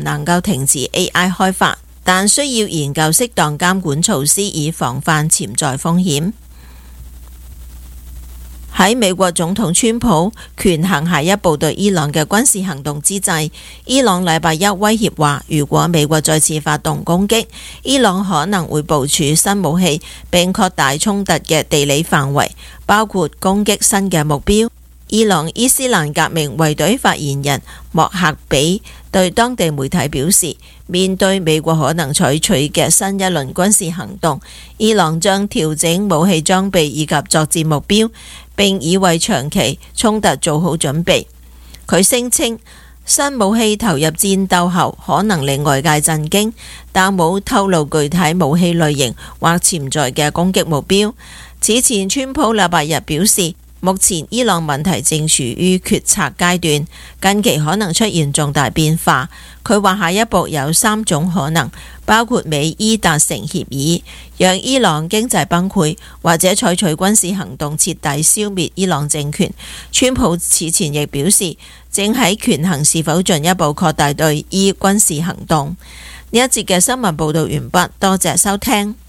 能夠停止 AI 開發，但需要研究適當監管措施以防範潛在風險。喺美國總統川普權衡下一步對伊朗嘅軍事行動之際，伊朗禮拜一威脅話，如果美國再次發動攻擊，伊朗可能會部署新武器並擴大衝突嘅地理範圍，包括攻擊新嘅目標。伊朗伊斯蘭革命衛隊發言人莫克比對當地媒體表示，面對美國可能採取嘅新一輪軍事行動，伊朗將調整武器裝備以及作戰目標，並已為長期衝突做好準備。佢聲稱新武器投入戰鬥後可能令外界震驚，但冇透露具體武器類型或潛在嘅攻擊目標。此前川普禮拜日表示，目前伊朗問題正處於決策階段，近期可能出現重大變化。佢話下一步有3種可能，包括美伊達成協議，讓伊朗經濟崩潰，或者採取軍事行動徹底消滅伊朗政權。川普此前亦表示，正喺權衡是否進一步擴大對伊軍事行動。呢一節嘅新聞報導完畢，多謝收聽。